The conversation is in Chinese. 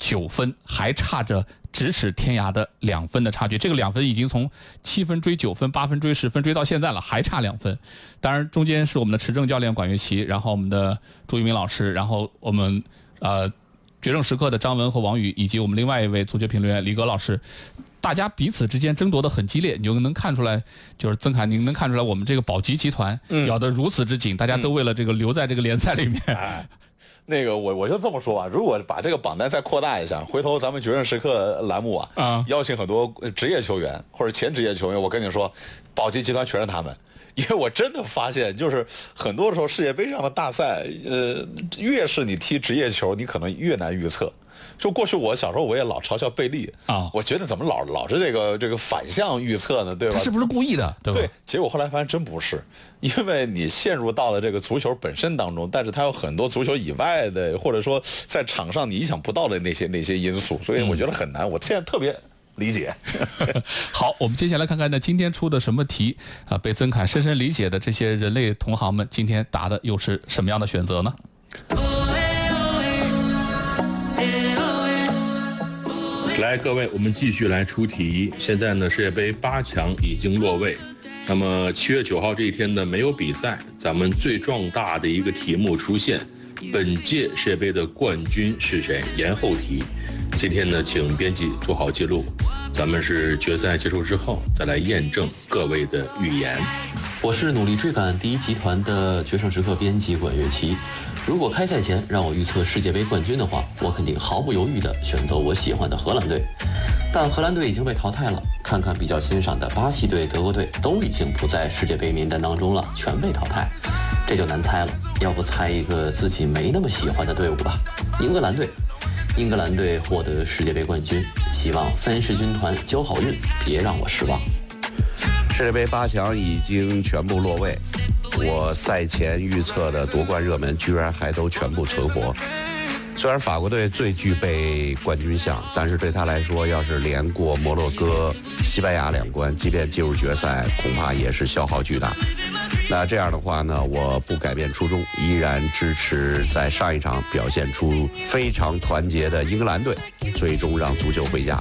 9分，还差着咫尺天涯的2分的差距。这个2分已经从7分追9分、8分追10分追到现在了，还差2分。当然，中间是我们的持证教练管乐琪，然后我们的朱一鸣老师，然后我们决胜时刻的张文和王宇，以及我们另外一位足球评论员李戈老师。大家彼此之间争夺得很激烈，你就能看出来，就是曾凯，您能看出来我们这个保级集团咬得如此之紧，大家都为了这个留在这个联赛里面。 那个我就这么说吧，如果把这个榜单再扩大一下，回头咱们决胜时刻栏目邀请很多职业球员或者前职业球员，我跟你说，保级集团全是他们。因为我真的发现，就是很多时候世界杯上的大赛，越是你踢职业球，你可能越难预测。就过去我小时候我也老嘲笑贝利我觉得怎么老是这个反向预测呢，对吧？ 他是不是故意的？对吧？ 对，结果后来发现真不是，因为你陷入到了这个足球本身当中，但是它有很多足球以外的，或者说在场上你意想不到的那些因素，所以我觉得很难。我现在特别理解。 好，我们接下来看看呢，今天出的什么题被曾凯深深理解的这些人类同行们，今天答的又是什么样的选择呢？ 来，各位，我们继续来出题。现在呢，世界杯8强已经落位。那么7月9号这一天呢，没有比赛，咱们最壮大的一个题目出现：本届世界杯的冠军是谁？延后题。今天呢，请编辑做好记录，咱们是决赛结束之后再来验证各位的预言。 我是努力追赶第一集团的决胜时刻编辑管乐琪。如果开赛前让我预测世界杯冠军的话，我肯定毫不犹豫地选择我喜欢的荷兰队。但荷兰队已经被淘汰了，看看比较欣赏的巴西队、德国队都已经不在世界杯名单当中了，全被淘汰，这就难猜了。要不猜一个自己没那么喜欢的队伍吧？英格兰队。英格兰队获得世界杯冠军，希望三狮军团交好运，别让我失望。 世界杯8强已经全部落位，我赛前预测的夺冠热门居然还都全部存活。虽然法国队最具备冠军相，但是对他来说，要是连过摩洛哥、西班牙2关，即便进入决赛，恐怕也是消耗巨大。那这样的话呢，我不改变初衷，依然支持在上一场表现出非常团结的英格兰队，最终让足球回家。